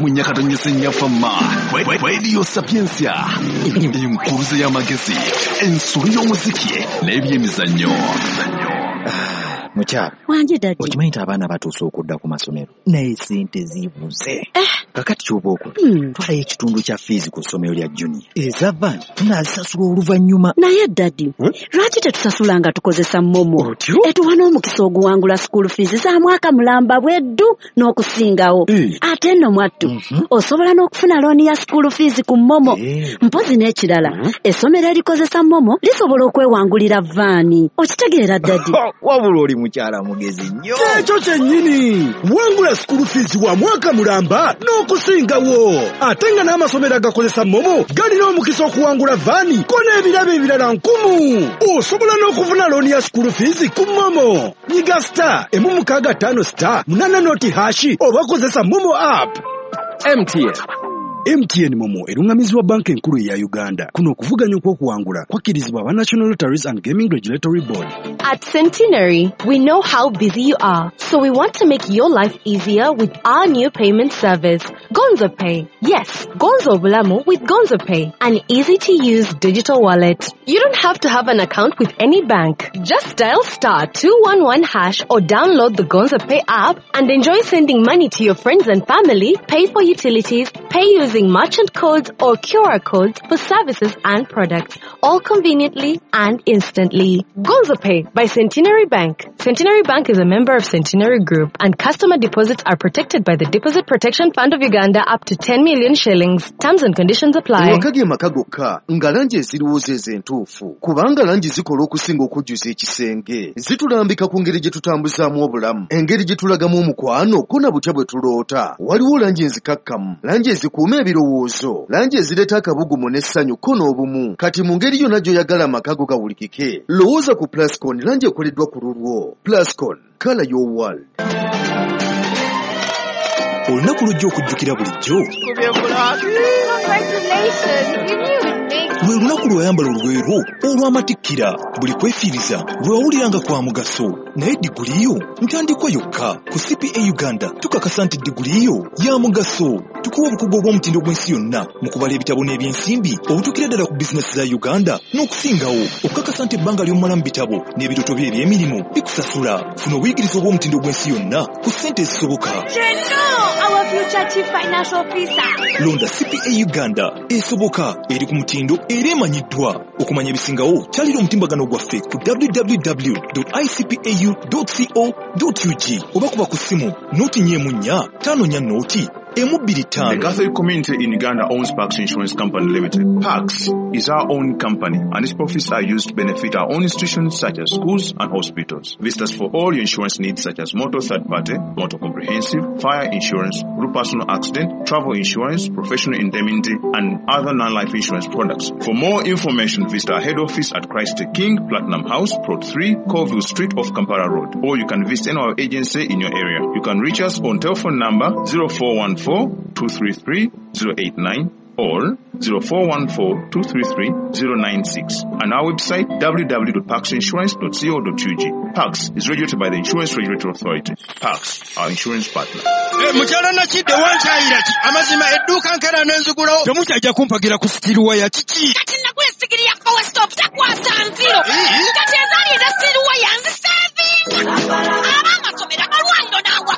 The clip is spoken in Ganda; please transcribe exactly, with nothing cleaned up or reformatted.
munyakatonyesenya fama Radio Sapiensia inkuruze y'amagezi ensuri y'omuziki n'ebyemizannyo. Mukyala wanje dadi okimanyi nti abaana batuuse okudda ku masomero naye sente zibuze eh. kakati ky'oba okola hmm. twalayo ekitundu kya fiizi ku ssomero lya junior eza van tunaazisasula oluvannyuma. Naye dadi hmm? lwaki tetusasula nga tukozesa momo etuwa n'omukisa oguwangula school fees za mwaka mulamba bweddu n'okusingawo hey. Ate nno mwattu mm-hmm. osobola n'okufuna looni ya school fees ku momo hey. Mpozi n'ekirala mm-hmm. essomero erikozesa momo lisobola okwewangulira vaani okitegeera dadi wabula oli mukyala mugezi nnyo ekyo kyennyini wangula school fees wa mwaka mulamba n'okusingawo ate nga n'amasomero agakozesa momo galina omukisa okuwangula vaani ko n'ebirabo ebirala nkumu osobola n'okufuna looni ya school fees ku momo nyiga star emu mukaaga ttaano star munana noti hashi oba kozesa momo app. M T N M T N Momo erungamizibwa banka enkulu ya Uganda. Kuno okuvuganya okwokuwangula kwakkirizibwa aba National Lotteries and Gaming Regulatory Board. At Centenary, we know how busy you are, so we want to make your life easier with our new payment service, Gonzo Pay. Yes, Gonzo Bulamu with Gonzo Pay, an easy-to-use digital wallet. You don't have to have an account with any bank. Just dial star two one one hash or download the Gonzo Pay app and enjoy sending money to your friends and family, pay for utilities, pay using merchant codes or Q R codes for services and products, all conveniently and instantly. Gonzo Pay by Centenary Bank. Centenary Bank is a member of Centenary Group, and customer deposits are protected by the Deposit Protection Fund of Uganda up to ten million shillings. Terms and conditions apply. Wakage makagoka ngalanje ziriwoze zentufu kubanga lanji zikola okusinga okujjuza ekisenge zitulambika ku ngeri gye tutambuzaamu obulamu engeri gye tulagamu omukwano kona butya bwe tuloota waliwo lanji enzikakkamu lanji ezikuuma ebirowoozo lanji ezireeta akabugumu n'essanyu ko n'obumu kati mu ngeri yonna gy'oyagala amakago gawulikike lowooza ku Plascon lanji ekoleddwa ku lulwo. Plascon color your world. Olunaku lujja okujjukira bulijjo lwe lunaku lw'oyambala olweru olw'amatikkira buli kwefiiriza lw'owuliranga kwa mugaso naye digguliyo ntandikwa yokka ku C P A Uganda tukakasa nti digguliyo ya mugaso tukuwa obukugu obw'omutindo gw'ensi yonna mu kubala ebitabo n'ebyensimbi obutuukira ddala ku bizinesi za Uganda n'okusingawo okukakasa nti ebbanga ly'omala mu bitabo n'ebirooto bye eby'emirimu bikusasula. Funa obuyigiriza obw'omutindo gw'ensi yonna ku ssente ezisoboka. Our future chief financial officer. Londa C P A Uganda esoboka eri ku mutindo era emanyiddwa. Okumanya ebisingawo kyalira omutimbagano gwaffe ku w w w dot i c p a u dot co dot u g oba kuba ku ssimu nooti nnya nnya ttaano nnya nooti The Catholic community in Uganda owns Pax Insurance Company Limited. Pax is our own company, and its profits are used to benefit our own institutions such as schools and hospitals. Visit us for all your insurance needs such as motor third party, motor comprehensive, fire insurance, group personal accident, travel insurance, professional indemnity, and other non-life insurance products. For more information, visit our head office at Christ the King, Platinum House, Plot three, Colville Street off Kampala Road, or you can visit any of our agency in your area. You can reach us on telephone number zero four one four two three three zero eight nine or zero four one four two three three zero nine six, and our website w w w dot pax insurance dot co dot u g. Pax is regulated by the Insurance Regulatory Authority. Pax, our insurance partner. Eh, mukyala nakidde wankyayira ki amazima edduuka nkera n'enzigulawo temukyajja kumpagira ku sitiruwa ya kiki kati nagula sigiri ya power stop takwasa nziro kati ezaali eza sitiruwa yanziseevi abamasomera malwaliro n'awa